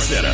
Center.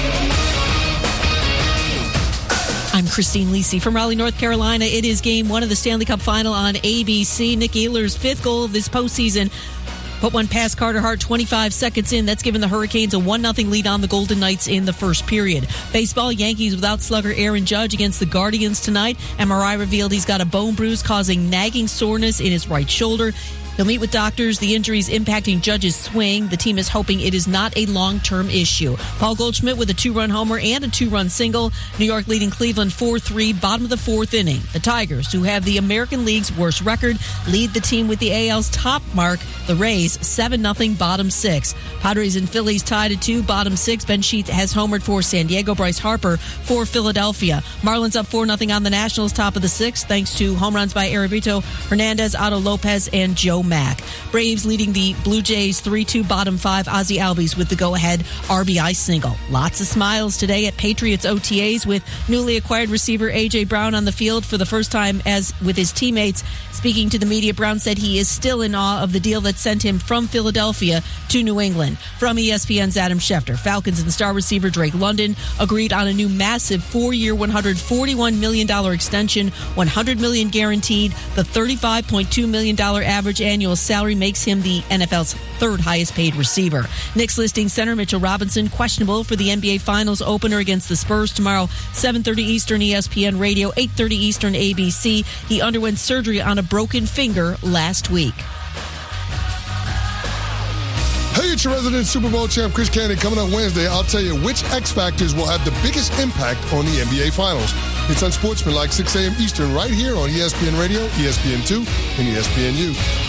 I'm Christine Lisi from Raleigh, North Carolina. It is game 1 of the Stanley Cup Final on ABC. Nick Ehlers' 5th goal of this postseason put one past Carter Hart 25 seconds in. That's given the Hurricanes a 1-0 lead on the Golden Knights in the first period. Baseball, Yankees without slugger Aaron Judge against the Guardians tonight. MRI revealed he's got a bone bruise causing nagging soreness in his right shoulder. He'll meet with doctors. The injuries impacting Judge's swing. The team is hoping it is not a long-term issue. Paul Goldschmidt with a 2-run homer and a 2-run single. New York leading Cleveland 4-3, bottom of the 4th inning. The Tigers, who have the American League's worst record, lead the team with the AL's top mark. The Rays 7-0, bottom 6. Padres and Phillies tied at 2, bottom 6. Ben Sheets has homered for San Diego. Bryce Harper for Philadelphia. Marlins up 4-0 on the Nationals, top of the 6th, thanks to home runs by Aribito, Hernandez, Otto Lopez, and Joe Mack. Braves leading the Blue Jays 3-2, bottom 5. Ozzie Albies with the go-ahead RBI single. Lots of smiles today at Patriots OTAs with newly acquired receiver A.J. Brown on the field for the first time as with his teammates. Speaking to the media, Brown said he is still in awe of the deal that sent him from Philadelphia to New England. From ESPN's Adam Schefter, Falcons and star receiver Drake London agreed on a new massive 4-year, $141 million extension, $100 million guaranteed. The $35.2 million average annual salary makes him the NFL's 3rd highest paid receiver. Knicks listing center Mitchell Robinson questionable for the NBA Finals opener against the Spurs tomorrow, 7:30 Eastern ESPN Radio, 8:30 Eastern ABC. He underwent surgery on a broken finger last week. Hey, it's your resident Super Bowl champ, Chris Candy. Coming up Wednesday, I'll tell you which X Factors will have the biggest impact on the NBA Finals. It's Unsportsmanlike, 6 a.m. Eastern, right here on ESPN Radio, ESPN2, and ESPNU.